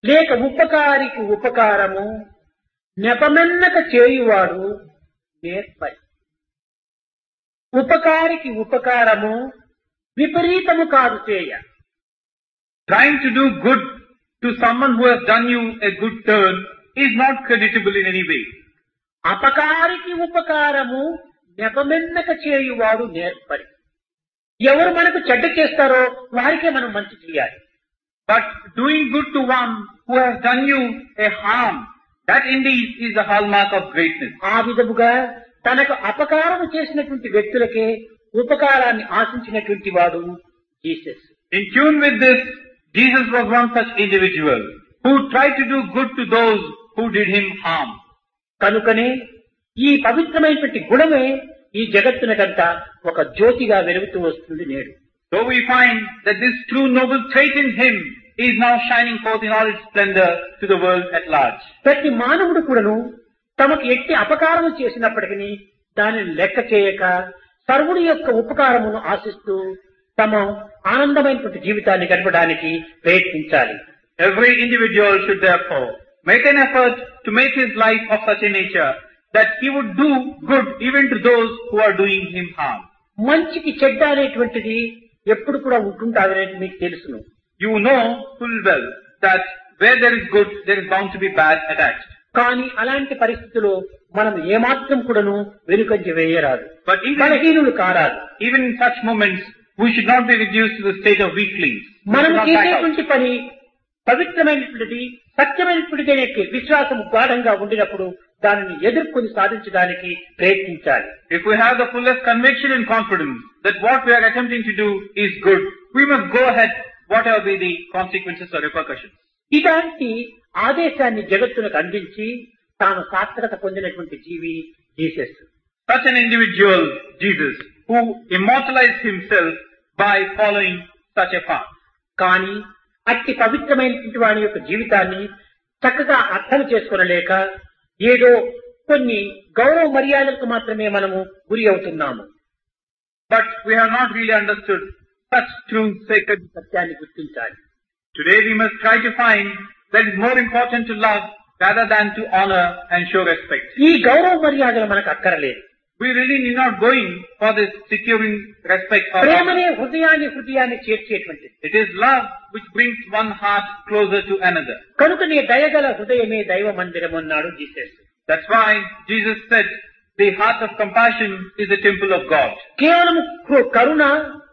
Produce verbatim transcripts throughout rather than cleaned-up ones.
లేక ఉపకారికి ఉపకారము నెపమెన్నక చేయువాడు నేర్పరి. ఉపకారికి ఉపకారము విపరీతము కాదు చేయ. Trying to do good to someone who has done you a good turn is not creditable in any way. అపకారికి ఉపకారము నెపమెన్నక చేయువాడు నేర్పరి. ఎవరు మనకు చెడ్డ చేస్తారో వారికే మనం మంచి చేయాలి. But doing good to one who has done you a harm, that indeed is the hallmark of greatness. ఆ విధముగా తనకు అపకారం చేసినటువంటి వ్యక్తులకే ఉపకారాన్ని ఆశించినటువంటి వాడు Jesus. In tune with this, Jesus was one such individual who tried to do good to those who did him harm. కనుకనే ఈ పవిత్రమైనటువంటి గుణమే ఈ జగత్తునకంతా ఒక జ్యోతిగా వెలుగుతూ వస్తుంది నేడు. So we find that this true noble trait in him is now shining forth in all its splendor to the world at large. ప్రతి మానవుడు కూడాను తమకు ఎట్టి అపకారము చేసినప్పటికీ దానిని లెక్క చేయక సర్వుడి యొక్క ఉపకారమును ఆశిస్తూ తమ ఆనందమైనటువంటి జీవితాన్ని గడపడానికి ప్రయత్నించాలి. Every individual should therefore make an effort to make his life of such a nature that he would do good even to those who are doing him harm. మంచికి చెడ్డ అనేటువంటిది ఎప్పుడు కూడా ఉంటుంటాదనేది మీకు తెలుసును. You know full well that where there is good, there is bound to be bad attached. కానీ అలాంటి పరిస్థితుల్లో మనం ఏమాత్రం కూడాను వెనుకంజ వేయరాదు. But even, బలహీనులు కారాదు. even in such moments, we should not be reduced to the state of weaklings. మనం చేసేటువంటి పని పవిత్రమైనటువంటిది, సత్యమైనటువంటిది విశ్వాసం గాఢంగా ఉండినప్పుడు దానిని ఎదుర్కొని సాధించడానికి ప్రయత్నించాలి. If we have the fullest conviction and confidence that what we are attempting to do is good, we must go ahead whatever be the consequences or repercussions. ఇలాంటి ఆదేశాన్ని జగత్తునకు అందించి తాను సార్థకత పొందినటువంటి జీవి Jesus. Such an individual, Jesus, who immortalized himself by following such a path. కానీ అట్టి పవిత్రమైనటువంటి వాడి యొక్క జీవితాన్ని చక్కగా అర్థం చేసుకొనలేక ఏదో కొన్ని గౌరవ మర్యాదలకు మాత్రమే మనము గురి అవుతున్నాము. But we have not really understood such true sacred సత్యాన్ని గుర్తించాలి. Today we must try to find that it is more important to love rather than to honor and show respect. ఈ గౌరవ మర్యాదలు మనకు అక్కరలేదు. We really need not going for this securing respect or ప్రేమనే honor. హృదయాన్ని హృదయాన్ని చేర్చేటువంటిది. It is love which brings one heart closer to another. కనుకనే దయగల హృదయమే దైవ మందిరం అన్నాడు Jesus. That's why Jesus said the heart of compassion is the temple of God. కేవలం కరుణ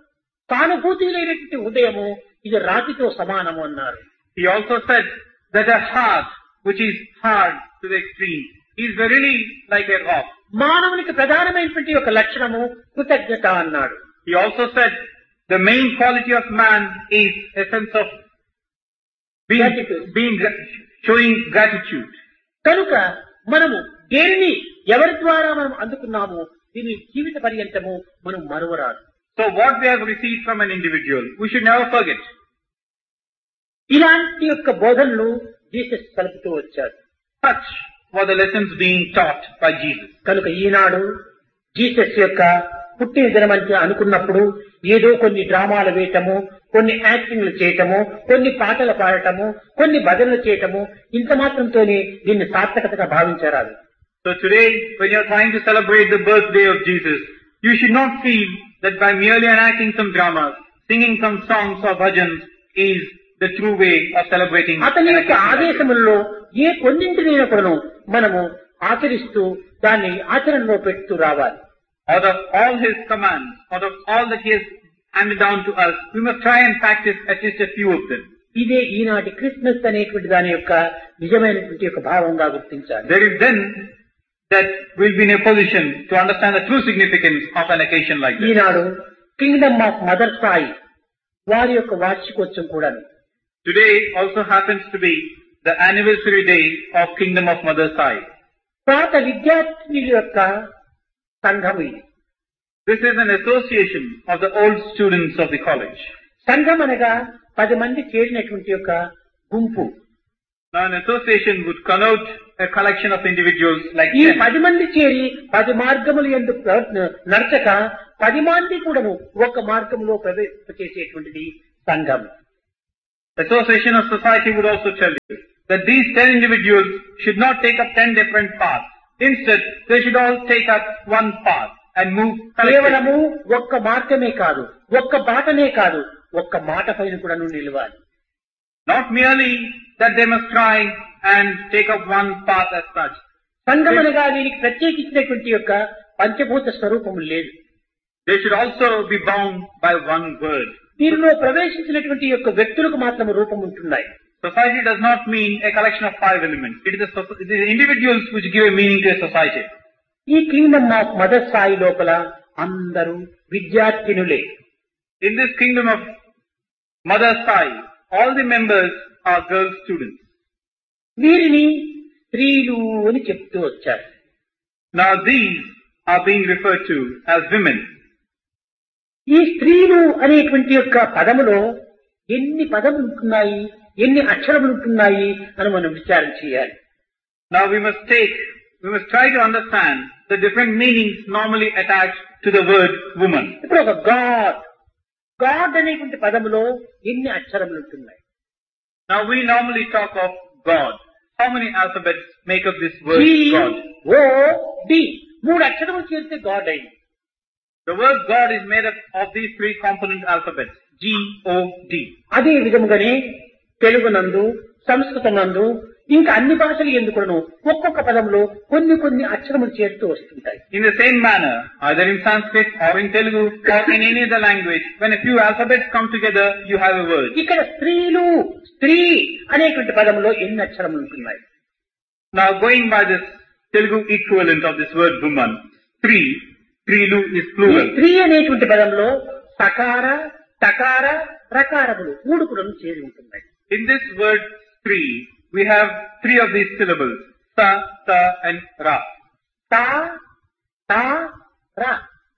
సానుభూతి లేనటువంటి హృదయము ఇది రాతితో సమానము అన్నారు. He also said that a heart which is hard to the extreme is verily like a rock. మానవునికి ప్రధానమైనటువంటి ఒక లక్షణము కృతజ్ఞత అన్నాడు. He also said the main quality of man is a sense of being, Gratitude. being showing gratitude. కనుక మనము దేనిని ఎవరి ద్వారా మనం అందుకున్నామో దీని జీవిత పర్యంతము మనం మరువరాదు. So what we have received from an individual, we should never forget. ఇలాంటి యొక్క బోధనలు జీసస్ కలుపుతూ వచ్చారు. Such were the lessons being taught by Jesus. కనుక ఈనాడు జీసస్ యొక్క పుట్టిన దినమంటే అనుకున్నప్పుడు ఏదో కొన్ని డ్రామాలు వేయటము, కొన్ని యాక్టింగ్లు చేయటము, కొన్ని పాటలు పాడటము, కొన్ని భజనలు చేయటము ఇంత మాత్రంతోనే దీన్ని సార్థకతగా భావించరాదు. So today, when you are trying to celebrate the birthday of Jesus, you should not feel that by merely enacting some dramas, singing some songs or bhajans is the true way of celebrating. అతని యొక్క ఆదేశములలో ఏ కొన్నింటినైనా కూడాను మనము ఆచరిస్తూ దాన్ని ఆచరణలో పెడుతూ రావాలి. Out of all his commands, out of all that he has handed down to us, we must try and practice at least a few of them. ఇదే ఈనాటి క్రిస్మస్ అనేటువంటి దాని యొక్క నిజమైనటువంటి యొక్క భావంగా గుర్తించాలి. There is then that we'll be in a position to understand the true significance of an occasion like this. Eenadu Kingdom of mother Sai వారి యొక్క వార్షికోత్సవం కూడా Today also happens to be the anniversary day of Kingdom of Mother Sai. పాత విద్యార్థుల యొక్క సంఘం ఇది. This is an association of the old students of the college. సంఘం అనగా పది మంది చేరినటువంటి యొక్క గుంపు. Now an association would connote a collection of individuals like ఈ ten. పది మంది చేరి పది మార్గములు ఎందుకు నడచక పది మంది కూడాను ఒక మార్గంలో ప్రవేశింపచేసేటువంటిది సంఘం. Association of society would also tell you that these ten individuals should not take up ten different paths. Instead, they should all take up one path and move collectively. కేవలము ఒక్క మార్గమే కాదు, ఒక్క బాటనే కాదు, ఒక్క మాట పైన కూడా నిలవాలి. Not merely that they must try and take up one path as such. సంగమనగా దీనికి ప్రత్యేకించినటువంటి యొక్క పంచభూత స్వరూపము లేదు. They should also be bound by one word. దీనిలో ప్రవేశించినటువంటి యొక్క వ్యక్తులకు మాత్రం రూపం ఉంటున్నాయి. Society does not mean a collection of five elements. It is the, it is the individuals which give a meaning to a society. ఈ Kingdom of mother Sai లోపల అందరూ విద్యార్థినులే. In this kingdom of Mother Sai, all the members are girl students. వీరిని స్త్రీలు అని చెప్తూ వచ్చారు. Now these are being referred to as women. ఈ స్త్రీలు అనేటువంటి యొక్క పదములో ఎన్ని పదములు ఉంటున్నాయి, ఎన్ని అక్షరములు ఉంటున్నాయి అని మనం విచారణ చేయాలి. Now we must take, we must try to understand the different meanings normally attached to the word woman. ఇప్పుడు ఒక గాడ్, గాడ్ అనేటువంటి పదములో ఎన్ని అక్షరములు ఉంటున్నాయి? Now we normally talk of God. How many alphabets make up this word God? O D మూడు అక్షరములు చేరితే God అయింది. The word God is made up of these three component alphabets. G O D. అదే విధముగానే తెలుగునందు, సంస్కృతనందు, ఇంకా అన్ని భాషలు ఎందుకును ఒక్కొక్క పదంలో కొన్ని కొన్ని అక్షరములు చేరుతూ వస్తుంటాయి. In the same manner, either in Sanskrit or in Telugu or in any other language, when a few alphabets come together, you have a word. ఇక్కడ స్త్రీలు, స్త్రీ అనేటువంటి పదంలో ఎన్ని అక్షరములు ఉంటున్నాయి? Now going by this Telugu equivalent of this word woman, three, trilu is ఈ plural. స్త్రీ అనేటువంటి పదంలో సకార, టకార, రకారములు మూడు కూడా చేరి ఉంటున్నాయి. In this word three, we have three of these syllables, sa, ta and ra. తా, తా, రా.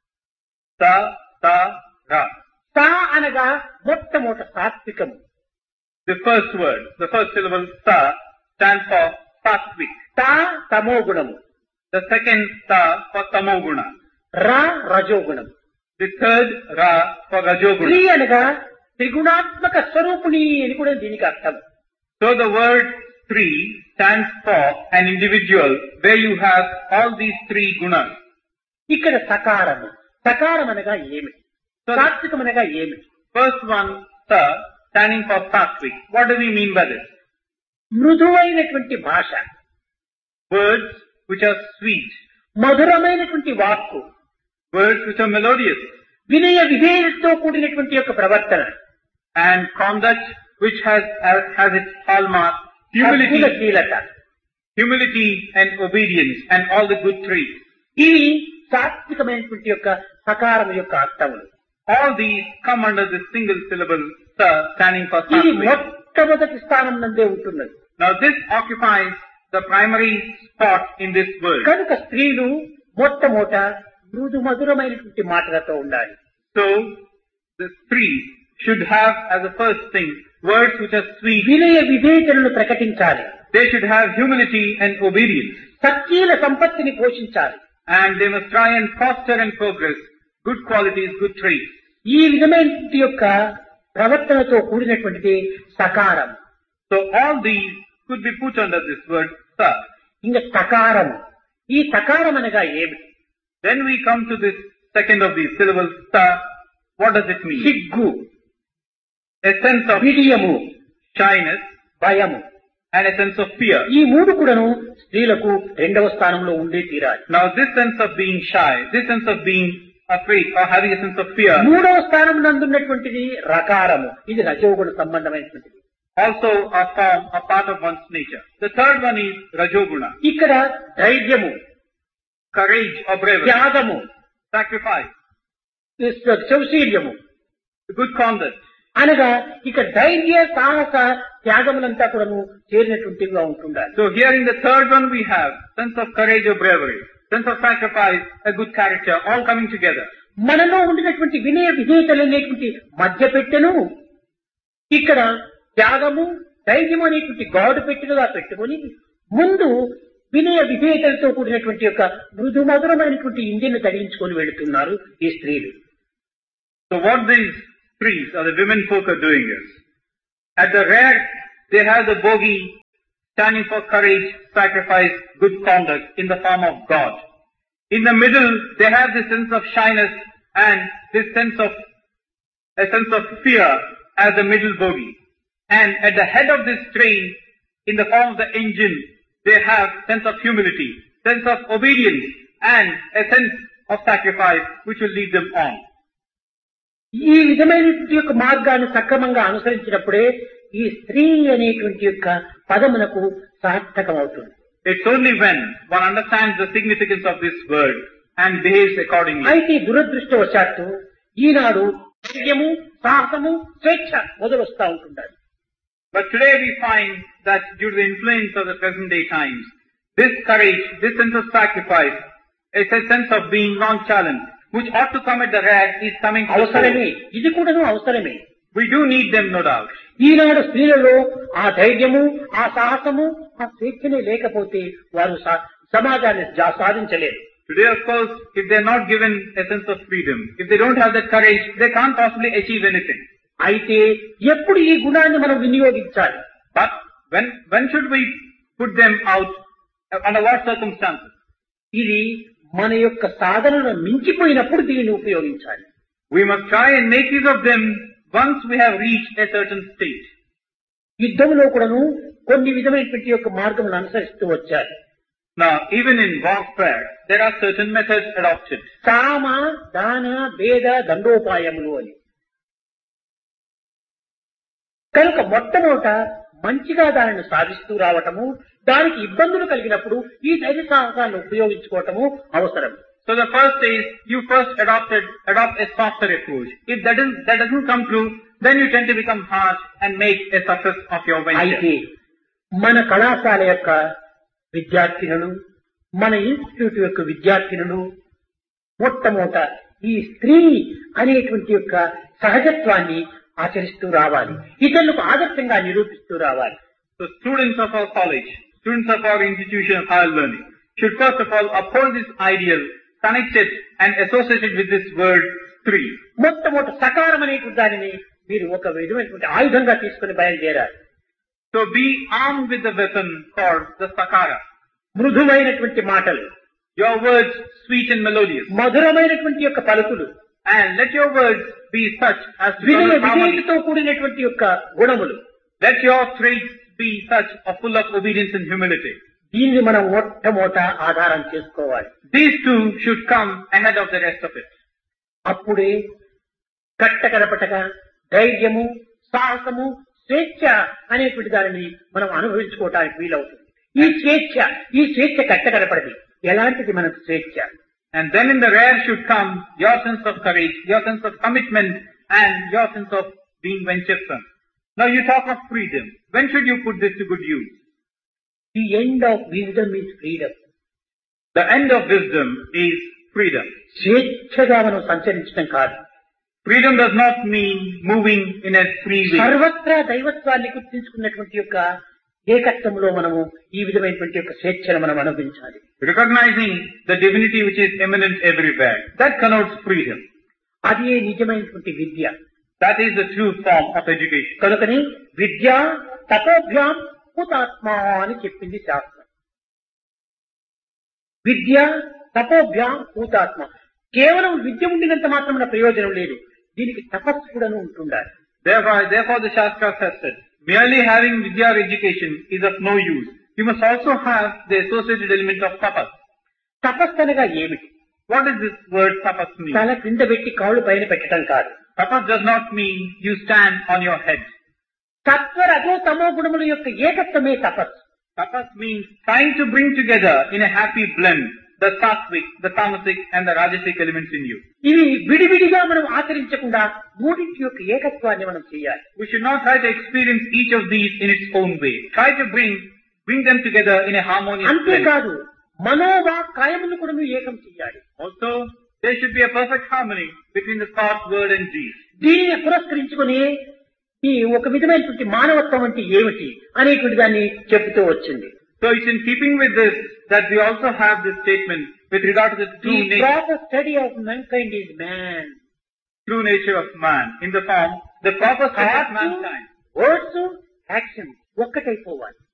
Sa, ta, ra. తా అనగా మొట్టమొదట సాత్వికము. The first word, the first syllable sa stands for sattvic. తా తమో గుణము. The second ta for tamoguna. రా రజోగుణము. The third ra for rajoguna. స్త్రీ అనగా త్రిగుణాత్మక స్వరూపిణి అని కూడా దీనికి అర్థం. So the word three stands for an individual where you have all these three gunas. ఇక్కడ సకారము, సకారం అనగా ఏమిటి? సాత్వికం అనగా ఏమిటి? First one, sa, standing for sattvic. What do we mean by this? మృదువైనటువంటి భాష, Words which are sweet, మధురమైనటువంటి వాక్కు, words which are melodious, వినయ విధేయతతో కూడినటువంటి యొక్క ప్రవర్తన, and conduct which has has, has its hallmark, humility, అద్భుతశీలత. humility and obedience, and all the good traits. ఇవి సాత్వికమైనటువంటి యొక్క సకారం యొక్క అర్థములు. All these come under this single syllable sa, standing for ఇది sattvic. మొట్టమొదటి స్థానం నందే ఉంటున్నది. Now this occupies the primary spot in this word. కనుక స్త్రీలు మొట్టమొదట మృదు మధురమైనటువంటి మాటలతో ఉండాలి. So the three should have as the first thing words which are sweet. వినయ విధేయతలను ప్రకటించాలి. They should have humility and obedience. సత్శీల సంపత్తిని పోషించాలి. And they must try and foster and progress good qualities, good traits. ఈ విధమైనటువంటి యొక్క ప్రవర్తనతో కూడినటువంటిది సకారం. So all these could be put under this word sa. ఇంకా సకారం, ఈ సకారం అనగా ఏమిటి? Then we come to this second of these syllables sa. What does it mean? సిగ్గు, A sense of విడియము, shyness భయము. and a sense of fear. ఈ మూడు కూడాను స్త్రీలకు రెండవ స్థానంలో ఉండే తీరాలి. Now this sense of being shy, this sense of being afraid or having a sense of fear, మూడవ స్థానం నందున్నటువంటిది రకారము. ఇది రజోగుణ సంబంధమైనటువంటిది. also a form, a part of one's nature. The third one is rajoguna, ఇక్కడ ధైర్యము, courage or bravery, త్యాగము, sacrifice, శౌశీల్యము good conduct. అనగా ఇక ధైర్య, సాహస, త్యాగములంతా కూడాను చేరినటువంటిగా ఉంటుండాలి. So here in the third one we have sense of courage or bravery, sense of sacrifice, a good character, all coming together. మనలో ఉండినటువంటి వినయ విధేయతలు అనేటువంటి మధ్య పెట్టెను ఇక్కడ త్యాగము, ధైర్యము అనేటువంటి గాడు పెట్టెలుగా పెట్టుకొని ముందు వినయ విధేయతలతో కూడినటువంటి యొక్క మృదు మధురమైనటువంటి ఇంజిన్ తగిలించుకొని వెళుతున్నారు ఈ స్త్రీలు. So what these trees or the women folk are doing is, at the rear they have the bogie standing for courage, sacrifice, good conduct in the form of God. In the middle, they have this sense of shyness and this sense of, a sense of fear as the middle bogey. And at the head of this train, in the form of the engine, they have sense of humility, sense of obedience, and a sense of sacrifice which will lead them on. ఈ విధమైనటువంటి యొక్క మార్గాన్ని సక్రమంగా అనుసరించినప్పుడే ఈ స్త్రీ అనేటువంటి యొక్క పదమునకు సార్థకమవుతుంది. It's only when one understands the significance of this word and behaves accordingly. అయితే దురదృష్టవశాత్తు ఈనాడు ధైర్యము, సాహసము, స్వేచ్ఛ మొదలొస్తా ఉంటున్నారు. But today we find that due to the influence of the present day times, this courage, this sense of sacrifice, it's a sense of being nonchalant, which ought to come at the rear, is coming to the అవసరమే, fore. ఇది కూడాను అవసరమే. We do need them, no doubt. ఈనాడు స్త్రీలలో ఆ ధైర్యము, ఆ సాహసము, ఆ స్వేచ్ఛనే లేకపోతే వారు సా- సమాజాన్ని జా- సాధించలేరు. Today, of course, if they're not given a sense of freedom, if they don't have that courage, they can't possibly achieve anything. అయితే ఎప్పుడు ఈ గుణాన్ని మనం వినియోగించాలి? But when, when should we put them out? Under what circumstances? ఇది మన యొక్క సాధనను మించిపోయినప్పుడు దీనిని ఉపయోగించాలి. We must try and make use of them once we have reached a certain state. యుద్ధంలో కూడాను కొన్ని విధమైనటువంటి యొక్క మార్గములను అనుసరిస్తూ వచ్చారు. Now, even in warfare, there are certain methods adopted. సామ, దాన, భేద, దండోపాయములు అని. కనుక మొట్టమొదట మంచిగా దానిని సాధిస్తూ రావటము, దానికి ఇబ్బందులు కలిగినప్పుడు ఈ ధైర్య సాహసాలను ఉపయోగించుకోవటము అవసరం. So the first is, you first adopted, adopt a softer approach. If that doesn't, that doesn't come true, then you tend to become harsh and make a success of your అయితే venture. మన కళాశాల యొక్క విద్యార్థినులు, మన institute యొక్క విద్యార్థినులు మొట్టమొదట ఈ స్త్రీ అనేటువంటి యొక్క సహజత్వాన్ని ఆచరిస్తూ రావాలి, ఇతరులకు ఆదర్శంగా నిరూపిస్తూ రావాలి. So students of our college, students of our institution of higher learning, should first of all uphold this ideal, connect it and associate it with this word three. మొట్టమొదట సకారం అనేటువంటి దానిని మీరు ఒక విధమైనటువంటి ఆయుధంగా తీసుకుని బయలుదేరాలి. So be armed with the weapon called the sakara. మృదుమైనటువంటి మాటలు, Your words sweet and melodious. మధురమైనటువంటి యొక్క పలుకులు, And let your words be such as to వినయ promote harmony. విధేయతతో కూడినటువంటి యొక్క గుణములు. Let your traits be such or full of obedience and humility. దీన్ని మనం మొట్టమొదట ఆధారం చేసుకోవాలి. These two should come ahead of the rest of it. అప్పుడే కట్టకడపటగా ధైర్యము, సాహసము, స్వేచ్ఛ అనేటువంటి దానిని మనం అనుభవించుకోవటానికి వీలవుతుంది. ఈ స్వేచ్ఛ, ఈ స్వేచ్ఛ కట్టకడపడది. ఎలాంటిది మనకు స్వేచ్ఛ? And then in the rear should come your sense of courage, your sense of commitment, and your sense of being venturesome. Now you talk of freedom. When should you put this to good use? The end of wisdom is freedom. The end of wisdom is freedom. స్వేచ్ఛగా మనం సంచరించడం కాదు. Freedom does not mean moving in a free way. సర్వత్రా దైవత్వాన్ని గుర్తించుకున్నటువంటి యొక్క ఏకత్వంలో మనము ఈ విధమైనటువంటి యొక్క స్వేచ్ఛను మనం అనుభవించాలి. Recognizing the divinity which is immanent everywhere. That connotes freedom. అదే నిజమైనటువంటి విద్య. That is the true form of education. కనుకని విద్య తపోభ్యాం హుతాత్మ అని చెప్పింది శాస్త్రం. విద్య తపోభ్యాం హుతాత్మ. కేవలం విద్య ఉండినంత మాత్రమే ప్రయోజనం లేదు, దీనికి తపస్సు కూడా ఉంటుండాలి. Therefore, therefore the Shastras has said, merely having vidya or education is of no use. You must also have the associated element of tapas. తపస్సు అనగా ఏమిటి? What does this word tapas mean? తల క్రింద పెట్టి కాళ్ళు పైన పెట్టడం కాదు. Tapas does not mean you stand on your head. సత్వ రజో తమో గుణముల యొక్క ఏకత్వమే తపస్సు. Tapas means trying to bring together in a happy blend the sattvic, the tamasic and the rajasic elements in you. ఇవి విడివిడిగా మనం ఆచరించకుండా మూడింటి యొక్క ఏకత్వాన్ని మనం చేయాలి. We should not try to experience each of these in its own way. Try to bring bring them together in a harmonious blend. అంతేకాదు Manoa కాయమును కూడా ఏకం చేయాలి. Also, there should be a perfect harmony between the thought, word and deed. దీనిని పురస్కరించుకుని ఈ ఒక విధమైనటువంటి మానవత్వం అంటే ఏమిటి అనేటువంటి దాన్ని చెబుతూ వచ్చింది. So it's in keeping with this that we also have this statement with regard to the true The nature, proper study of mankind is man. true nature of man in the form, the proper study of Thoughts, mankind. Words, action ఒక్కటైపోవాలి.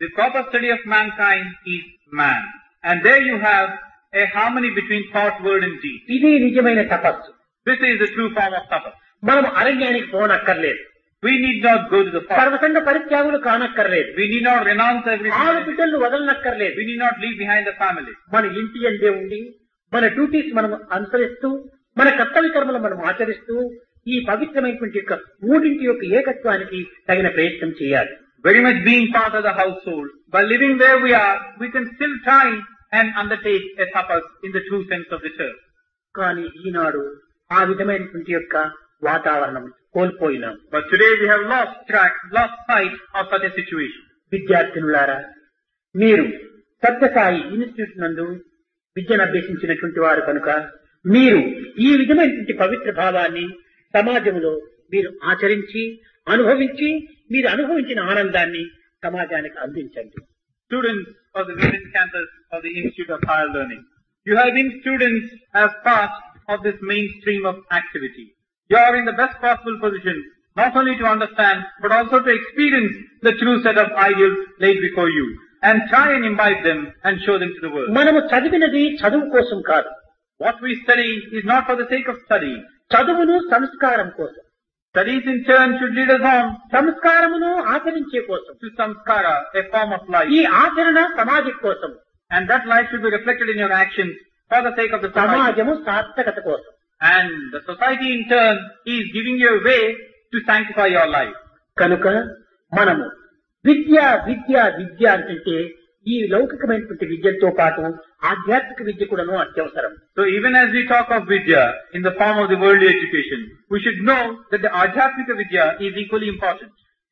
The proper study of mankind is man. And there you have a harmony between thought, word and deed. ఇది నిజమైన తపస్సు. This is the true form of tapas. మనం అరణ్యానికి పోనక్కర్లేదు. We need not go to the forest. సర్వసంగ పరిత్యాగులు కానక్కర్లేదు. We need not renounce ఆరు everything. బిడ్డలను వదలనక్కర్లేదు. We need not leave behind the family. మన ఇంటి అందే ఉండి మన డ్యూటీస్ మనం అనుసరిస్తూ మన కర్తవ్య కర్మలు మనం ఆచరిస్తూ ఈ పవిత్రమైనటువంటి యొక్క మూడింటి యొక్క ఏకత్వానికి తగిన ప్రయత్నం చేయాలి. Very much being part of the household. By living where we are, we can still try and undertake a tapas in the true sense of the term. కానీ ఈనాడు ఆ విధమైనటువంటి యొక్క వాతావరణం కోల్పోయినాం. But today we have lost track, lost sight of such a situation. విద్యార్థినులారా, మీరు Sathya Sai institute నందు విద్యను అభ్యసించినటువంటి వారు కనుక మీరు ఈ విధమైనటువంటి పవిత్ర భావాన్ని సమాజంలో మీరు ఆచరించి అనుభవించి మీరు అనుభవించిన ఆనందాన్ని సమాజానికి అందించండి. Students of the Women's Campus of the Institute of Higher Learning, you have been students as part of this mainstream of activity. You are in the best possible position not only to understand but also to experience the true set of ideals laid before you and try and imbibe them and show them to the world. మనము చదివినది చదువు కోసం కాదు. What we study is not for the sake of studying. చదువును సంస్కారం కోసం, Studies in turn should lead us on సంస్కారమును ఆచరించే కోసం, to samskara, a form of life. ఈ ఆచరణ సమాజం కోసం, And that life should be reflected in your actions for the sake of the society. సమాజము సార్థకత కోసం. And the society in turn is giving you a way to sanctify your life. కనుక మనము విద్య విద్య విద్య అంటే ఈ లౌకికమైనటువంటి విద్యతో పాటు ఆధ్యాత్మిక విద్య కూడాను అత్యవసరం. So even as we talk of vidya in the form of the worldly education, we should know that the adhyatmika vidya is equally important.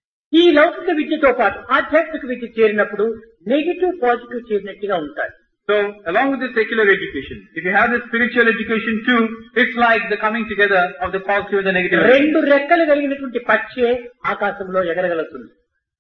ఈ లౌకిక విద్యతో పాటు ఆధ్యాత్మిక విద్య చేరినప్పుడు నెగిటివ్ పాజిటివ్ చేరినట్టుగా ఉంటాయి. So along with the secular education, if you have the spiritual education too, it's like the coming together of the positive and the negative. రెండు రెక్కలు కలిగినటువంటి పక్షి ఆకాశంలో ఎగరగలుగుతుంది.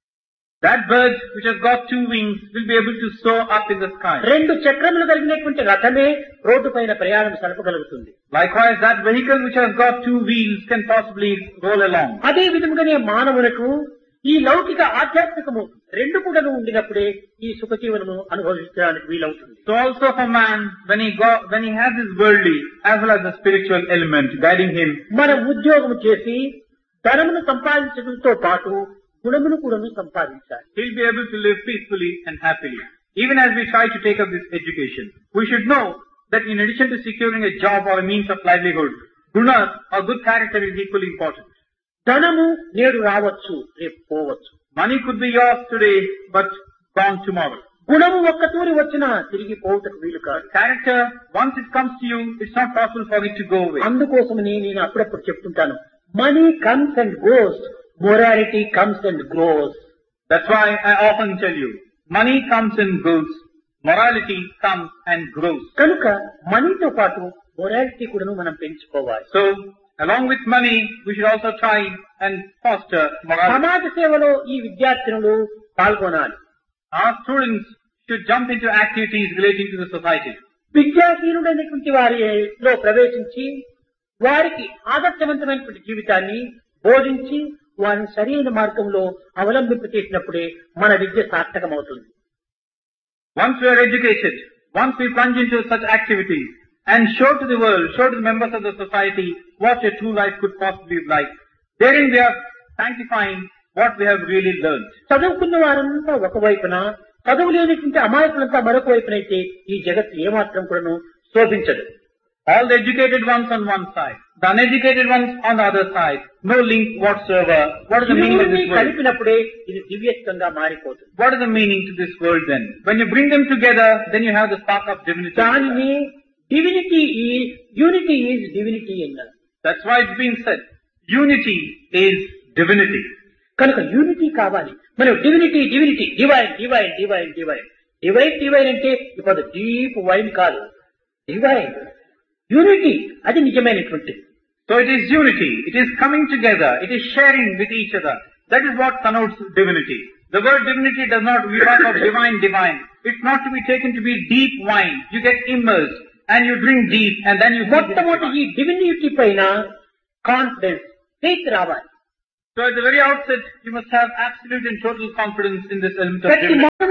That bird which has got two wings will be able to soar up in the sky. రెండు చక్రములు కలిగినటువంటి రథమే road పైన ప్రయాణం సలపగలుగుతుంది. Likewise, that vehicle which has got two wheels can possibly roll along. అదే విధముగానే మానవులకు ఈ లౌకిక ఆధ్యాత్మికము రెండు కూడా ఉండినప్పుడే ఈ సుఖ జీవనము అనుభవించడానికి వీలవుతుంది. So also for man, when he go, when he has this worldly as well as the spiritual element guiding him, మనం ఉద్యోగం చేసి ధనమును సంపాదించడంతో పాటు గుణమును కూడా సంపాదించాలి. he'll be able to live peacefully and happily. Even as we try to take up this education, we should know that in addition to securing a job or a means of livelihood, guna or good character is equally important. ధనము నేడు రావచ్చు, రేపు పోవచ్చు. Money could be yours today, but gone tomorrow. గుణము ఒక్క తూరి వచ్చినా తిరిగి పోవుటకు వీలు కాదు. Character, once it comes to you, it's not possible for it to go away. అందుకోసమని నేను అప్పుడప్పుడు చెప్తుంటాను, money comes and goes, morality comes and grows. That's why I often tell you, money comes and goes, morality comes and grows. కనుక మనీతో పాటు morality కూడా మనం పెంచుకోవాలి. So, along with money, we should also try and foster morality. సమాజ సేవలో ఈ విద్యార్థులు పాల్గొనాలి. Our students should jump into activities relating to the society. విద్యాహీనుడైనటువంటి వారిలో ప్రవేశించి వారికి ఆదర్శవంతమైనటువంటి జీవితాన్ని బోధించి వారిని సరైన మార్గంలో అవలంబింప చేసినప్పుడే మన విద్య సార్థకమవుతుంది. Once we are educated, once we plunge into such activities and show to the world, show to the members of the society what a true life could possibly be like, therein we are sanctifying what we have really learned. చదువుకున్న వారంతా ఒకవైపున, చదువు లేనిటువంటి అమాయకులంతా మరొక వైపునైతే ఈ జగత్తు ఏమాత్రం కూడాను శోభించదు. All the educated ones on one side, the uneducated ones on the other side, no link whatsoever. What is the meaning of this world? కలిపినప్పుడే ఇది దివ్యత్వంగా మారిపోతుంది. What is the meaning to this world then? When you bring them together, then you have the spark of divinity. దానిని divinity is unity is divinity అన్నారు. That's why it's been said, unity is divinity. కనుక unity కావాలి. మనం divinity divinity divine divine divine divine divine divine అంటే ఇప్పుడు deep wine కాదు, divine unity అది నిజమైనటువంటి. So it is unity, it is coming together, it is sharing with each other. That is what connotes divinity. The word divinity does not, we talk of divine, divine. It's not to be taken to be deep wine. You get immersed and you drink deep and then you... మొట్టమొదటి ఈ divinity పైన confidence, faith రావాలి. So at the very outset, you must have absolute and total confidence in this element of ప్రతి divinity.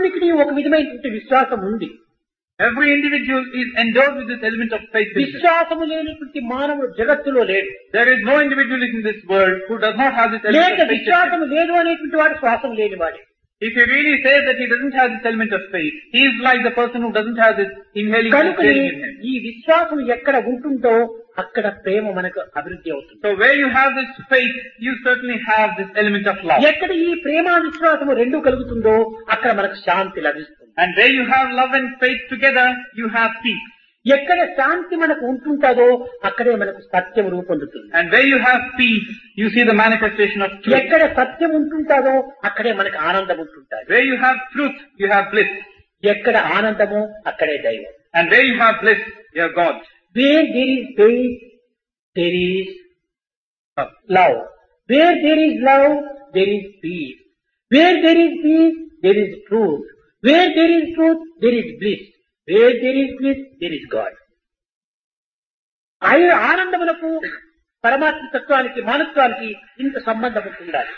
మానవునికి ఒక విధమైనటువంటి విశ్వాసం ఉంది. Every individual is endowed with this element of faith. విశ్వాసము లేనటువంటి మానవుడు జగత్తులో లేడు. There is no individual in this world who does not have this element లేక of faith. విశ్వాసము లేదు అనేటువంటి వాడు శ్వాసం లేనివాడే. If he really says that he doesn't have this element of faith, he is like the person who doesn't have this inhaling and కనుకని exhaling in him. ఈ విశ్వాసం ఎక్కడ ఉంటుందో అక్కడ ప్రేమ మనకు అభివృద్ధి అవుతుంది. So where you have this faith, you certainly have this element of love. ఎక్కడ ఈ ప్రేమ విశ్వాసము రెండు కలుగుతుందో అక్కడ మనకు శాంతి లభిస్తుంది. And where you have love and faith together, you have peace. ఎక్కడ శాంతి మనకు ఉంటుందో అక్కడే మనకు సత్యం రూపొందుతుంది. And where you have peace, you see the manifestation of truth. ఎక్కడ సత్యం ఉంటుందో అక్కడే మనకు ఆనందం ఉంటుంటుంది. Where you have truth, you have bliss. ఎక్కడ ఆనందమో అక్కడే దైవం. And where you have bliss, you have God. Where there is faith, there is love. Where there is love, there is peace. Where there is peace, there is truth. Where there is truth, there is bliss. Where there is bliss, there is God. అయ్యే ఆనందములకు పరమాత్మ తత్వానికి మానత్వానికి ఇంత సంబంధం ఉండాలి.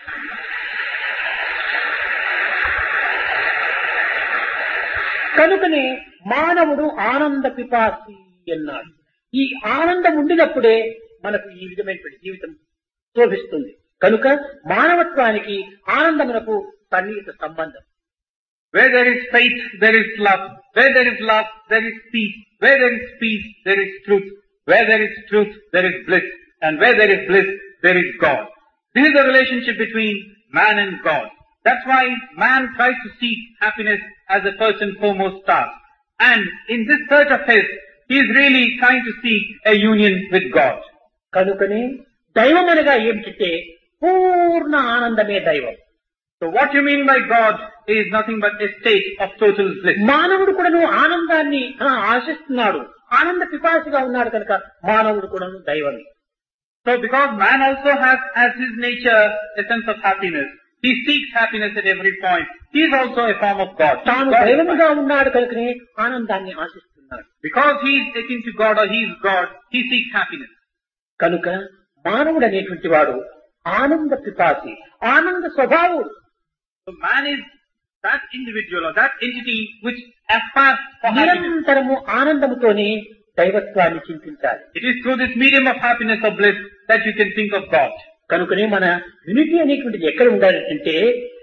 కనుకనే మానవుడు ఆనంద పిపాసి అన్నాడు. ఈ ఆనందం ఉండినప్పుడే మనకు ఈ విధమైనటువంటి జీవితం శోభిస్తుంది. కనుక మానవత్వానికి ఆనందమునకు సన్నిహిత సంబంధం. Where there is faith, there is love. Where there is love, there is peace. Where there is peace, there is truth. Where there is truth, there is bliss. And where there is bliss, there is God. This is the relationship between man and God. That's why man tries to seek happiness as a first and foremost task. And in this search of his, he is really trying to seek a union with God. కనుకనే దైవం అనగా ఏమిటంటే పూర్ణ ఆనందమే దైవం. So what you mean by God is nothing but a state of total bliss. మానవుడు కూడాను ఆనందాన్ని ఆశిస్తున్నాడు, ఆనంద పిపాసిగా ఉన్నాడు కనుక మానవుడు కూడాను దైవమే. So because man also has as his nature a sense of happiness, he seeks happiness at every point. He is also a form of God. తాను దైవముగా ఉన్నాడు కనుకనే ఆనందాన్ని ఆశిస్తున్నాడు. Because he is akin to God or he is God, he seeks happiness. కనుక మానవుడు అనేటువంటి వాడు ఆనంద పిపాసి, ఆనంద స్వభావుడు. So man is that individual or that entity which aspires for happiness. నిరంతరము ఆనందముతోనే దైవత్వాన్ని చింతించాలి. It is through this medium of happiness or bliss that you can think of God. కనుకనే మన యూనిటీ అనేటువంటిది ఎక్కడ ఉండాలంటే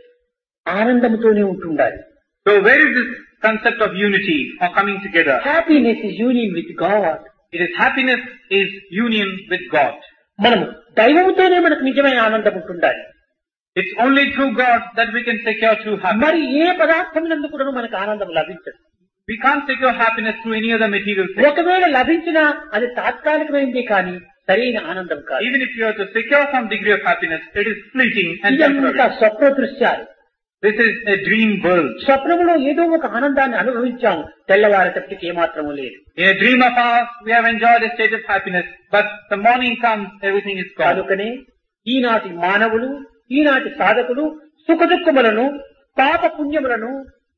ఆనందముతోనే ఉంటుండాలి. So where is this concept of unity or coming together? Happiness is union with God. It is happiness is union with God. మనము దైవముతోనే మనకు నిజమైన ఆనందం ఉంటుండాలి. It's only through God that we can secure true happiness. మరి ఏ పదార్థమునందు కూడా మనకు ఆనందం లభించదు. We can't secure happiness through any other material thing. ఒకవేళ లభించినా అది తాత్కాలికమైందే కానీ సరైన ఆనందం కాదు. Even if you are to secure some degree of happiness, it is fleeting and ఇదంతా temporary. స్వప్న దృశ్యాలు. This is a dream world. స్వప్నములో ఏదో ఒక ఆనందాన్ని అనుభవించాము, తెల్లవారేటప్పటికి ఏమాత్రము లేదు. In a dream of ours, we have enjoyed a state of happiness, but the morning comes, everything is gone. కనుకనే ఈనాటి మానవులు, ఈనాటి సాధకులు సుఖదుఖములను, పాప పుణ్యములను,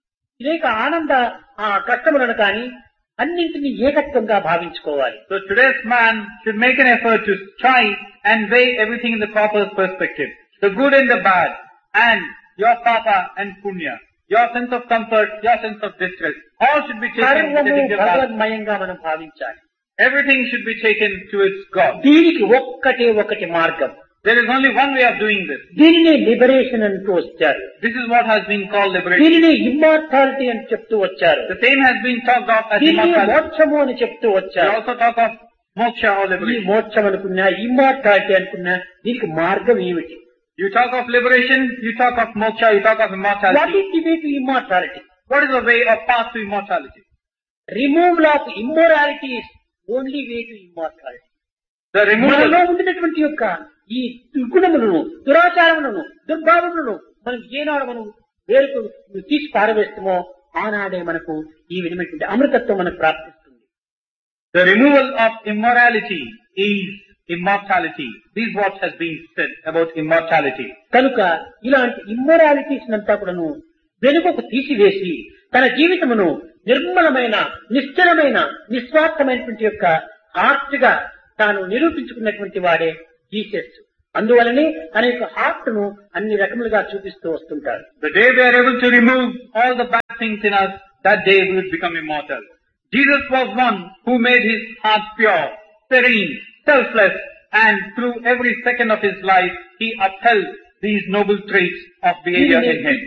లేక ఆనంద ఆ కష్టములను కానీ అన్నింటినీ ఏకత్వంగా భావించుకోవాలి. So today's man should make an effort to try and weigh everything in the proper perspective. The good and the bad, and your papa and punya, your sense of comfort, your sense of distress, all should be taken with a సర్వము degree of balance. భగవన్మయంగా మనం భావించాలి. Everything should be taken to its God. దీనికి ఒక్కటే ఒకటి మార్గం. There is only one way of doing this. దీనినే liberation అంటూ వచ్చారు. This is what has been called liberation. దీనినే ఇమ్మార్టాలిటీ అని చెప్తూ వచ్చారు. The same has been talked of as దీనినే immortality. మోక్షము అని చెప్తూ We వచ్చారు. also talk of moksha or ఈ liberation. మోక్షం అనుకున్నా, ఇమ్మార్టాలిటీ అనుకున్నా దీనికి మార్గం ఏమిటి? You talk of liberation, you talk of moksha, you talk of what immortality. Is the way to immortality? What is the way or path to immortality? Removal of immorality is only way to immortality. The removal. మనలో ఉండినటువంటి యొక్క ఈ దుర్గుణములను, దురాచారములను, దుర్భావములను మనం ఏనాడు మనం వేరుకు తీసి పారవేస్తామో ఆనాడే మనకు ఈ విధమైనటువంటి అమృతత్వం మనకు ప్రాప్తిస్తుంది. The removal of immorality is immortality. This is what has been said about immortality. కనుక ఇలాంటి ఇమ్మొరాలిటీస్ అంతా కూడాను వెనుకకు తీసివేసి తన జీవితమును నిర్మలమైన, నిశ్చలమైన, నిస్వార్థమైనటువంటి యొక్క ఆర్ట్గా తాను నిరూపించుకున్నటువంటి వాడే జీసస్. అందువలనే తన యొక్క హార్ట్ ను అన్ని రకములుగా చూపిస్తూ వస్తుంటారు. The day we are able to remove all the bad things in us, that day we will become immortal. Jesus was one who made his heart pure, serene, selfless, and through every second of his life, he upheld these noble traits of behavior in him.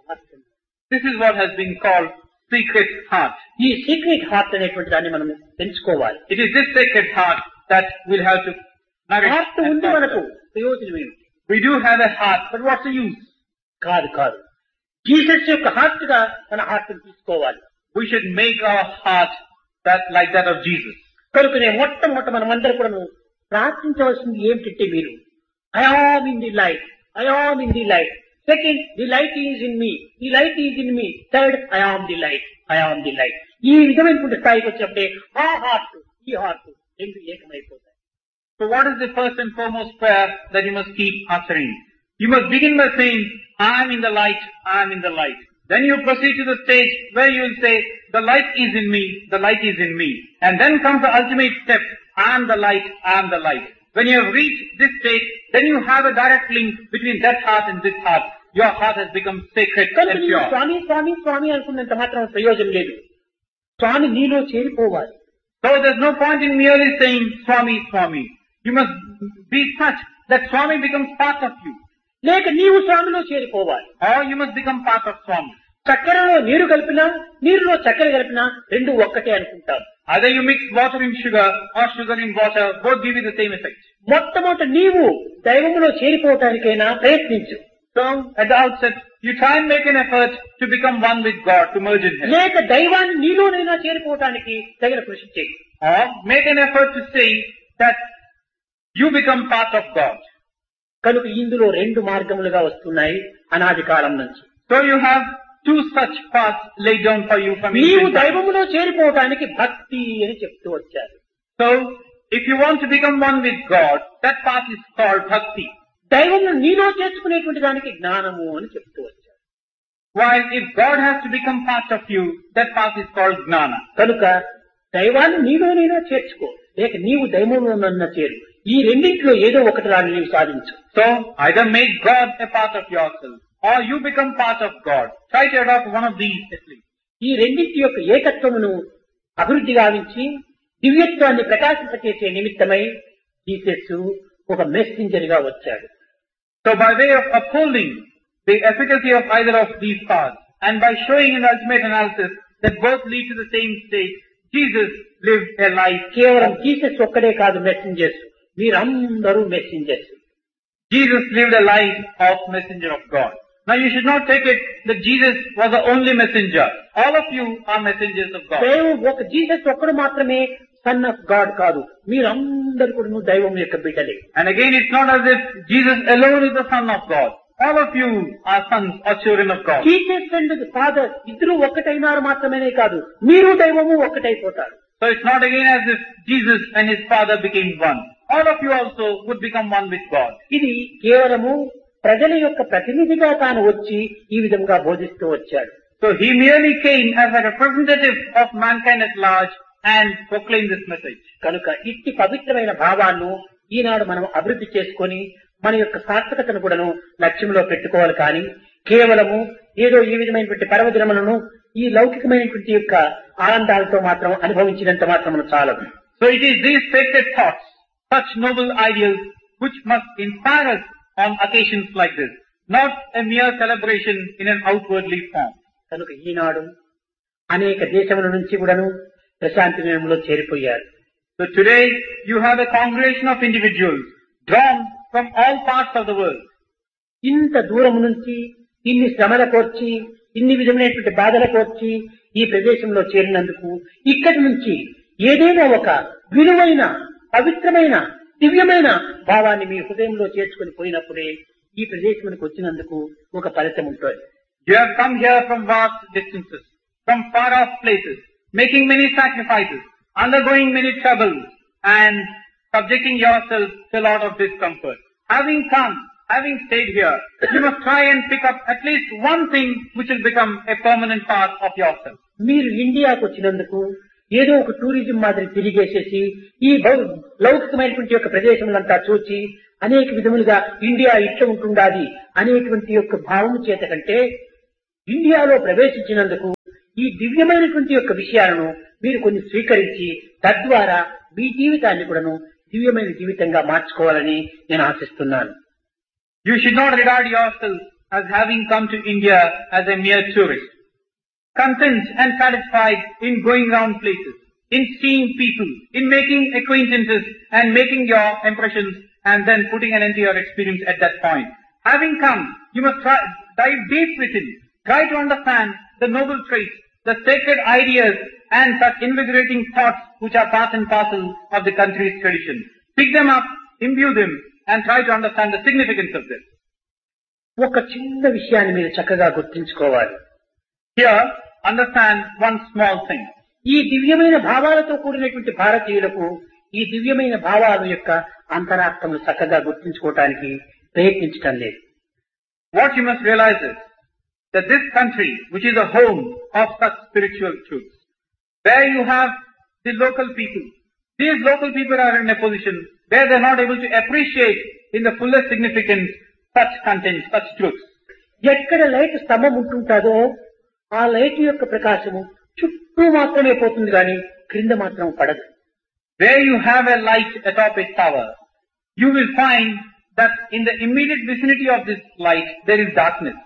This is what has been called secret heart. ఈ secret heart అనేటువంటి దాన్ని మనం పెంచుకోవాలి. It is this sacred heart that we'll have to nourish. Heart ఉంది మనకు, ప్రయోజనం ఏమిటి? We do have a heart, but what's the use? కాదు కాదు జీసస్ యొక్క హార్ట్ గా మన హార్ట్ తీసుకోవాలి. We should make our heart that like that of Jesus. కనుకనే మొట్టమొదట మనం అందరూ కూడా ప్రార్థించవలసింది ఏమిటంటే, మీరు I am in the light, I am in the light. Second, the light is in me, the light is in me. Third, I am the light, I am the light. ఈ విధమైనటువంటి స్థాయికి వచ్చినప్పుడే ఆ హార్ట్ ఈ heart రెండు ఏకమైపోతాయి. So what is the first and foremost prayer that you must keep uttering? You must begin by saying, I am in the light, I am in the light. Then you proceed to the stage where you will say, the light is in me, the light is in me. And then comes the ultimate step, I am the light, I am the light. When you have reached this stage, then you have a direct link between that heart and this heart. Your heart has become sacred and pure. స్వామి స్వామి స్వామి అనుకున్నంత మాత్రం ప్రయోజనం లేదు. స్వామి నీలో చేరిపోవాలి. So there's no point in merely saying, Swami, Swami. You must be such that Swami becomes part of you. లేక నీవు స్వామిలో చేరిపోవాలి. Or you must become part of Swami. చక్కెరలో నీరు కలిపినా, నీరులో చక్కెర కలిపినా రెండు ఒక్కటే అనుకుంటాం. Either you mix water in sugar or sugar in water, both give you the same effect. మొట్టమొదట నీవు దైవములో చేరిపోవటానికైనా ప్రయత్నించు. So at the outset, you try and make an effort to become one with God, to merge in Him. లేక దైవాన్ని నీలోనైనా చేరిపోవటానికి తగిన కృషి చేయి. Or make an effort to say that you become part of God. కనుక ఇందులో రెండు మార్గములుగా వస్తున్నాయి అనాది కాలం నుంచి. So you have two such paths laid down for you from నీవు ancient times. దైవములో చేరిపోవటానికి భక్తి అని చెప్తూ వచ్చారు. So if you want to become one with God, that path is called bhakti. దైవమును నీలో చేర్చుకునేటువంటి దానికి జ్ఞానము అని చెప్తూ వచ్చారు. While if God has to become part of you, that path is called gnana. కనుక దైవాన్ని నీలోనైనా చేర్చుకో, లేక నీవు దైవములోనన్నా చేరు. ఈ రెండింటిలో ఏదో ఒకటి రాని నీవు సాధించు. So either make God a part of yourself, or you become part of God. Try to adopt one of these at least. ఈ రెండింటి యొక్క ఏకత్వమును అభివృద్ధి గావించి దివ్యత్వాన్ని ప్రకాశింపచేసే నిమిత్తమై జీసస్ ఒక మెసెంజర్ గా వచ్చాడు. So by way of upholding the efficacy of either of these paths, and by showing in ultimate analysis that both lead to the same state, Jesus lived a life. కేవలం Jesus ఒక్కడే కాదు messengers, మీరందరూ messengers. Jesus lived a life of messenger of God. Now you should not take it that Jesus was the only messenger. All of you are messengers of God. దైవం ఒక Jesus ఒక్కడు మాత్రమే son of God కాదు, మీరందరూ కూడా దైవం యొక్క బిడ్డలే. And again, it's not as if Jesus alone is the son of God. All of you are sons or children of God. Jesus and father ఇద్దరు ఒక్కటైనారు మాత్రమేనే కాదు, మీరు దైవము ఒక్కటైపోతారు. So it's not again as if Jesus and his father became one. All of you also would become one with God. ఇది కేవలము ప్రజల యొక్క ప్రతినిధిగా తాను వచ్చి ఈ విధంగా బోధిస్తూ వచ్చాడు. So he merely came as a representative of mankind at large and proclaimed this message. కనుక ఇట్టి పవిత్రమైన భావాన్ని ఈనాడు మనం అభివృద్ధి చేసుకొని మన యొక్క సార్థకతను కూడాను లక్ష్యంలో పెట్టుకోవాలి. కానీ కేవలము ఏదో ఈ విధమైనటువంటి పర్వదినములను ఈ లౌకికమైనటువంటి యొక్క ఆనందాలతో మాత్రం అనుభవించినంత మాత్రం చాలదు. So it is these sacred thoughts, such noble ideals, which must inspire us on occasions like this, not a mere celebration in an outwardly form. కనుక ఈనాడు అనేక దేశముల నుంచి కూడాను ప్రశాంతి నిలయంలో చేరిపోయారు. So today you have a congregation of individuals drawn from all parts of the world. ఇంత దూరం నుంచి ఇన్ని శ్రమలకు వచ్చి ఇన్ని విధమైనటువంటి బాధలకు వచ్చి ఈ ప్రదేశంలో చేరినందుకు ఇక్కడి నుంచి ఏదైనా ఒక విలువైన పవిత్రమైన దివ్యమైన భావాన్ని మీ హృదయంలో చేర్చుకొని పోయినప్పుడే ఈ ప్రదేశానికి వచ్చినందుకు ఒక ఫలితం ఉంటుంది. You have come here from vast distances, from far off places, making many sacrifices, undergoing many troubles, and subjecting yourself to a lot of discomfort. Having come, having stayed here, you must try and pick up at least one thing which will become a permanent part of yourself. మీరు ఇండియాకు వచ్చినందుకు ఏదో ఒక tourism మాదిరి తిరిగేసేసి ఈ భౌ- లౌకికమైనటువంటి యొక్క ప్రదేశములంతా చూచి అనేక విధములుగా ఇండియా ఇట్లా ఉంటుండాది అనేటువంటి యొక్క భావం చేత కంటే ఇండియాలో ప్రవేశించినందుకు ఈ దివ్యమైనటువంటి యొక్క విషయాలను మీరు కొన్ని స్వీకరించి తద్వారా మీ జీవితాన్ని కూడాను దివ్యమైన జీవితంగా మార్చుకోవాలని నేను ఆశిస్తున్నాను. You should not regard yourself as having come to India as a mere tourist. Content and satisfied in going round places, in seeing people, in making acquaintances and making your impressions and then putting an end to your experience at that point. Having come, you must try, dive deep within, try to understand the noble traits, the sacred ideas and such invigorating thoughts which are part and parcel of the country's tradition. Pick them up, imbue them and try to understand the significance of this. ఒక చిన్న విషయాన్ని మీరు చక్కగా గుర్తుంచుకోవాలి. Here, understand one small thing. ఈ దివ్యమైన భావాలతో కూడినటువంటి భారతీయులకు ఈ దివ్యమైన భావాల యొక్క అంతరార్థములు చక్కగా గుర్తించుకోవటానికి ప్రయత్నించటం లేదు. What you must realize is that this country, which is a home of such spiritual truths, where you have the local people, these local people are in a position where they are not able to appreciate in the fullest significance such content, such truths. ఎక్కడ light స్తంభం ఉంటుంటాదో ఆ light యొక్క ప్రకాశము చుట్టూ మాత్రమే పోతుంది కానీ క్రింద మాత్రం పడదు. Where you have a light atop a tower, you will find that in the immediate vicinity of this light there is darkness.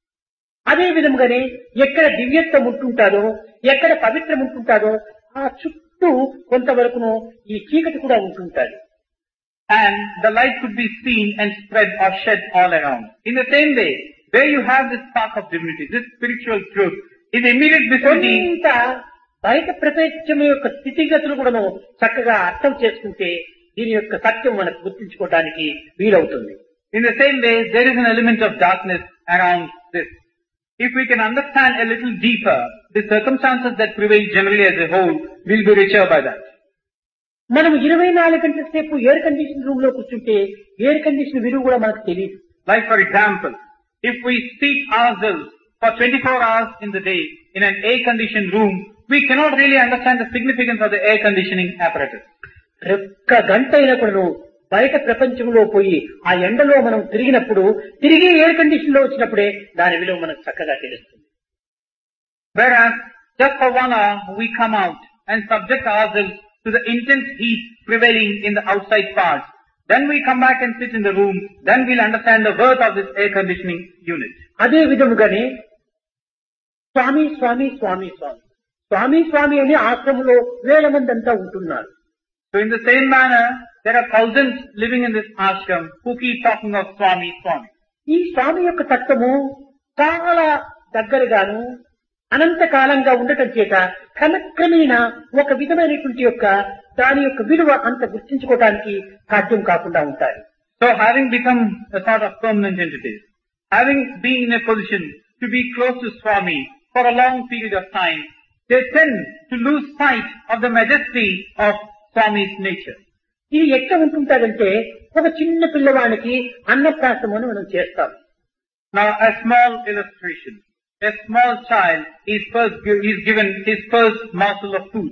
అదే విధముగానే ఎక్కడ దివ్యత్వం ఉంటుంటాదో ఎక్కడ పవిత్రం ఉంటుంటాదో ఆ చుట్టూ కొంతవరకును ఈ చీకటి కూడా ఉంటుంటాది. And the light could be seen and spread or shed all around. In the same way, where you have this spark of divinity, this spiritual truth, in the immediate vicinity, కొంత బయట ప్రపంచం యొక్క స్థితిగతులు కూడాను చక్కగా అర్థం చేసుకుంటే దీని యొక్క సత్యం మనకు గుర్తించుకోవడానికి వీలవుతుంది. in the same way, there is an element of darkness around this. If we can understand a little deeper, the circumstances that prevail generally as a whole will be richer by that. మనం ఇరవై నాలుగు గంటల సేపు air condition room లో కూర్చుంటే air condition విలువ కూడా మనకు తెలియదు. Like for example, if we seat ourselves for twenty-four hours in the day in an air-conditioned room, we cannot really understand the significance of the air conditioning apparatus. ఒక్క గంట అయినా కూడా బయట ప్రపంచంలో పోయి ఆ ఎండలో మనం తిరిగినప్పుడు తిరిగి ఎయిర్ కండిషన్ లో వచ్చినప్పుడే దాని విలువ మనకు చక్కగా తెలుస్తుంది. Whereas, just for one hour, we come out and subject ourselves to the intense heat prevailing in the outside parts. Then we come back and sit in the room. Then we'll understand the worth of this air conditioning unit. అదే విధముగానే స్వామి స్వామి స్వామి స్వామి స్వామి స్వామి అనే ఆశ్రమంలో వేల మంది అంతా ఉంటున్నారు. So in the same manner, there are thousands living in this ashram who keep talking of Swami, Swami. ఈ స్వామి యొక్క తత్వము చాలా దగ్గరగాను అనంత కాలంగా ఉండటం చేత క్రమక్రమేణా ఒక విధమైనటువంటి యొక్క దాని యొక్క విలువ అంత గుర్తించుకోవడానికి సాధ్యం కాకుండా ఉంటాయి. So having become a sort of permanent entities, having been in a position to be close to Swami for a long period of time, they tend to lose sight of the majesty of Swami's nature. ఇది ఎట్లా ఉంటుంటాదంటే ఒక చిన్న పిల్లవానికి అన్నప్రాసం అని మనం చేస్తాం. Now a small illustration. A small child is first is given his first morsel of food.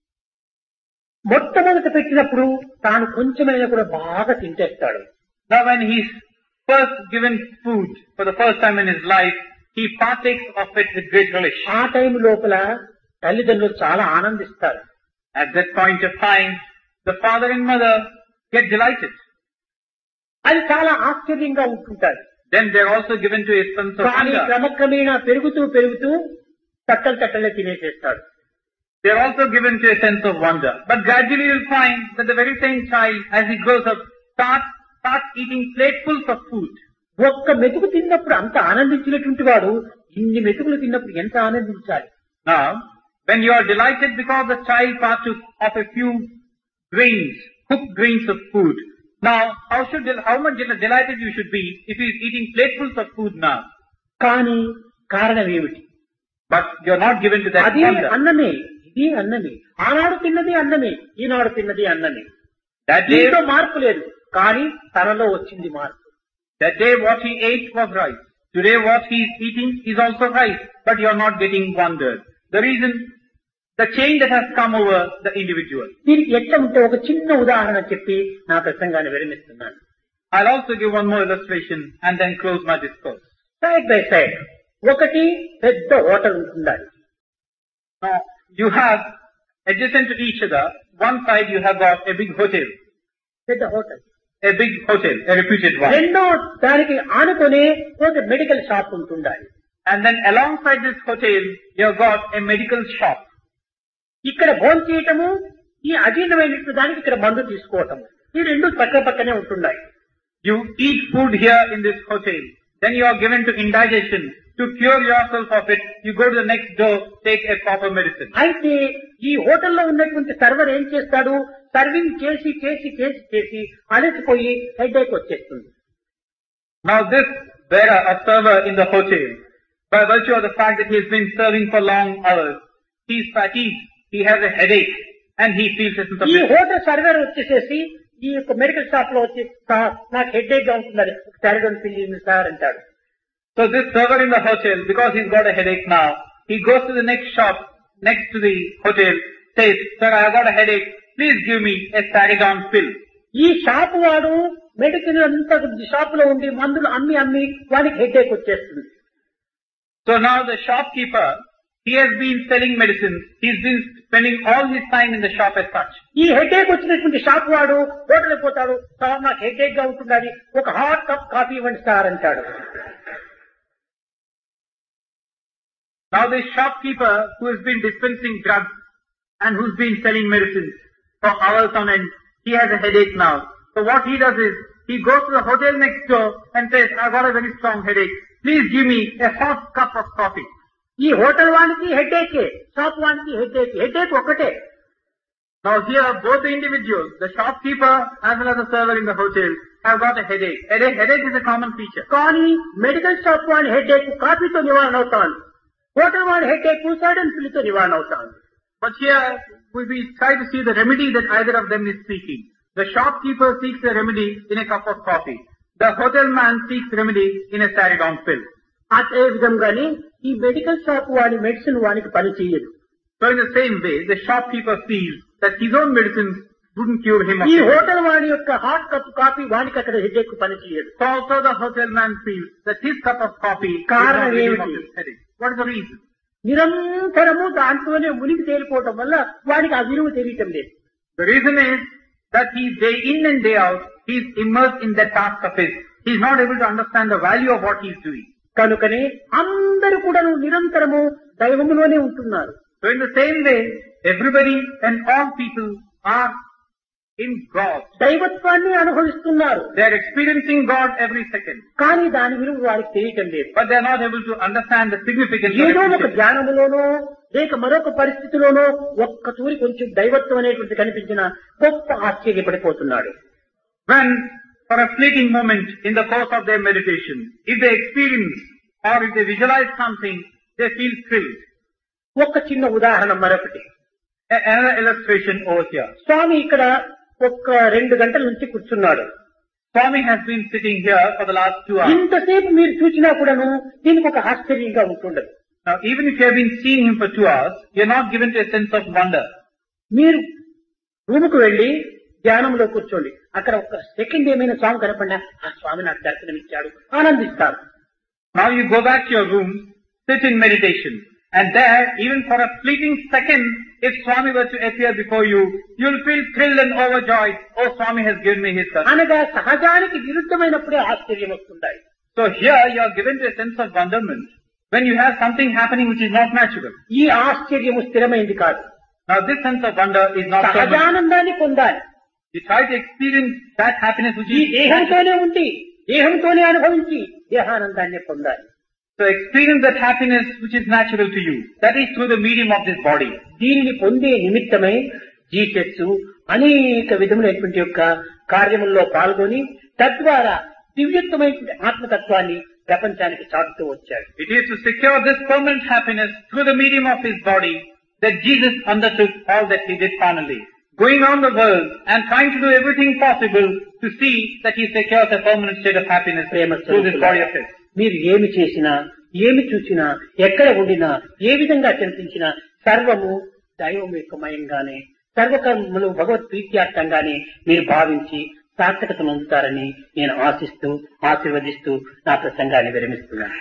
మొట్టమొదట పెట్టినప్పుడు తాను కొంచెమైనా కూడా బాగా తింటేస్తాడు. Now when he's first given food for the first time in his life, he partakes of it with great relish. ఆ time లోపల తల్లిదండ్రులు చాలా ఆనందిస్తారు. At that point of time, the father and mother get delighted. అది చాలా ఆశ్చర్యంగా ఉంటుంటారు. Then they are also given to a sense of కానీ wonder. క్రమక్రమేణా పెరుగుతూ పెరుగుతూ తట్టలు తట్టలే తినేసేస్తాడు. They are also given to a sense of wonder. But gradually you will find that the very same child, as he grows up, starts, starts eating platefuls of food. ఒక్క మెతుకు తిన్నప్పుడు అంత ఆనందించినటువంటి వాడు ఇన్ని మెతుకులు తిన్నప్పుడు ఎంత ఆనందించాలి. Now, when you are delighted because the child partook of a few grains, cooked grains of food, now how should how much delighted you should be if he is eating platefuls of food now? కానీ కారణం ఏమిటి? But you are not given to that అది wonder. అన్నమే, ఇది అన్నమే. ఆనాడు తిన్నది అన్నమే, ఈనాడు తిన్నది అన్నమే. That day, దీంట్లో మార్పు లేదు, కానీ తనలో వచ్చింది మార్పు. that day what he ate was rice. Today what he is eating is also rice, but you are not getting wondered. The reason the change that has come over the individual. దీనికి ఎట్లా ఉంటే ఒక చిన్న ఉదాహరణ చెప్పి నా ప్రసంగాన్ని విరమిస్తున్నాను. I'll also give one more illustration and then close my discourse. Side by side ఒకటి పెద్ద హోటల్ ఉంటుండాలి. Now, you have adjacent to each other, one side you have got a big hotel. పెద్ద hotel. A big hotel, a reputed one. రెండో దానికి ఆనుకునే ఒక medical shop ఉంటుండాలి. And then alongside this hotel, you have got a medical shop. ఇక్కడ భోజనం చేయటము, ఈ అజీర్ణమైనటువంటి దానికి ఇక్కడ మందు తీసుకోవటము, ఈ రెండు పక్క పక్కనే ఉంటున్నాయి. You eat food here in this hotel, then you are given to indigestion. To cure yourself of it, you go to the next door, take a proper medicine. అయితే ఈ హోటల్లో ఉన్నటువంటి సర్వర్ ఏం చేస్తాడు, సర్వింగ్ చేసి చేసి చేసి చేసి అలసిపోయి హెడేక్ వచ్చేస్తుంది. Now this bearer, a server in the hotel, by virtue of the fact that he has been serving for long hours, he is fatigued, he has a headache, and he feels a sense of ఈ misery. Hotel server వచ్చేసేసి ఈ యొక్క medical shop లో వచ్చి "sir, నాకు headache గా ఉంటున్నది, సారిడోన్ పిల్లి సార్" అంటాడు. So this server in the hotel, because he's got a headache now, he goes to the next shop next to the hotel, says, "Sir, I have got a headache, please give me a Saridon pill." ఈ shop వాడు medicine అంతా shop లో ఉండి మందులు అమ్మి అమ్మి వాడికి headache వచ్చేస్తుంది. So now the shopkeeper, he has been selling medicines, he's been spending all his time in the shop as such. ఈ హెడేక్ వచ్చినటువంటి షాప్ వాడు హోటల్ పోతాడు, "సార్, నాకు హెడేక్ గా ఉంటున్నది, ఒక హాట్ కప్ కాఫీ ఇవ్వండి సార్" అంటాడు. Now the shopkeeper who has been dispensing drugs and who's been selling medicines for hours on end, he has a headache now. So what he does is, he goes to the hotel next door and says, "I've got a very strong headache, please give me a hot cup of coffee." ఈ hotel వానికి headache, shop వానికి headache, headache ఒకటే. Now here both the individuals, the shopkeeper as well as the server in the hotel, have got a headache. A headache is a common feature. కానీ medical shop వాడి headache కాఫీతో నివారణ అవుతాను, hotel వాడి headache సైడన్ పిల్లితో నివారణ అవుతాను. But here we, we try to see the remedy that either of them is seeking. The shopkeeper seeks the remedy in a cup of coffee. The hotel man seeks remedy in a Saridon pill. అదే విధంగానే ఈ medical shop వాడి medicine వానికి పని చేయదు. So in the same way, the shopkeeper feels that his own medicines wouldn't cure him of ఈ headache. Hotel వాడి యొక్క హాట్ కప్ కాఫీ వానికి అక్కడ హెడేక్ పని చేయదు. So also the hotel man feels that his cup of coffee is not కారణం relieving ఏమిటి? of his headache. What is the reason? నిరంతరము దాంట్లోనే మునిగి తేలిపోవటం వల్ల వాడికి ఆ విలువ తెలియటం లేదు. The reason is that he day in and day out, he is immersed in that task of his. He is not able to understand the value of what he is doing. కనుకనే అందరూ కూడా నిరంతరము దైవములోనే ఉంటున్నారు. So in the same way, everybody and all people are in God. దైవత్వాన్ని అనుభవిస్తున్నారు. They are experiencing God every second. కానీ దాని విలువ వారికి తెలియటం లేదు. But they are not able to understand the significance of ఏదో ఒక it. ధ్యానములోనో లేక మరొక పరిస్థితిలోనో ఒక్క తూరి కొంచెం దైవత్వం అనేటువంటి కనిపించిన గొప్ప ఆశ్చర్యపడిపోతున్నాడు. When for a fleeting moment in the course of their meditation, if they experience or if they visualize something, they feel thrilled. ఒక్క చిన్న ఉదాహరణ మరొకటి. A- Another illustration over here. స్వామి ఇక్కడ ఒక్క రెండు గంటల నుంచి కూర్చున్నాడు. Swami has been sitting here for the last two hours. ఇంతసేపు మీరు చూసినా కూడాను దీనికి ఒక ఆశ్చర్యంగా ఉంటుండదు. Now even if you have been seeing him for two hours, you are not given to a sense of wonder. మీరు రూముకు వెళ్లి ధ్యానంలో కూర్చోండి, అక్కడ ఒక సెకండ్ ఏమైనా స్వామి కనపడినా ఆ స్వామి నాకు దర్శనం ఇచ్చాడు ఆనందిస్తారు. Now you go back to your room, sit in meditation, and there, even for a fleeting second, if Swami were to appear before you, you will feel thrilled and overjoyed. Oh, Swami has given me his darshan. అనగా సహజానికి విరుద్ధమైనప్పుడే ఆశ్చర్యం వస్తుంటాయి. So here you are given to a sense of wonderment when you have something happening which is not natural. ఈ ఆశ్చర్యము స్థిరమైంది కాదు. Now this sense of wonder is not permanent. సహజానందాన్ని పొందాలి. You try to experience that happiness which ఈ is natural. దేహంతోనే ఉండి దేహంతోనే అనుభవించి దేహానందాన్ని పొందాలి. So experience that happiness which is natural to you. That is through the medium of this body. దీనిని పొందే నిమిత్తమై Jesus అనేక విధములైనటువంటి యొక్క కార్యముల్లో పాల్గొని తద్వారా దివ్యత్వమైనటువంటి ఆత్మతత్వాన్ని ప్రపంచానికి చాటుతూ వచ్చాడు. It is to secure this permanent happiness through the medium of his body that Jesus undertook all that he did finally. Going on the world and trying to do everything possible to see that he secures a permanent state of happiness through this body of his. మీరు ఏమి చేసినా, ఏమి చూసినా, ఎక్కడ ఉండినా, ఏ విధంగా కనిపించినా సర్వము దైవమయకంగానే సర్వకర్మలు భగవత్ ప్రీత్యార్థంగానే మీరు భావించి సార్థకత పొందుతారని నేను ఆశిస్తూ ఆశీర్వదిస్తూ నా ప్రసంగాన్ని విరమిస్తున్నాను.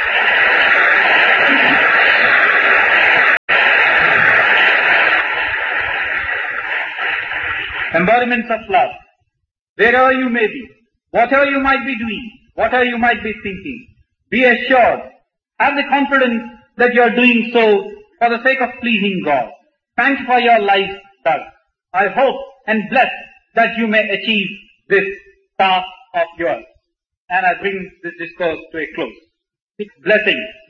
Embodiments of love. Wherever you may be, whatever you might be doing, whatever you might be thinking, be assured, have the confidence that you are doing so for the sake of pleasing God. Sanctify your life thus. I hope and bless that you may achieve this task of yours. And I bring this discourse to a close. Blessings.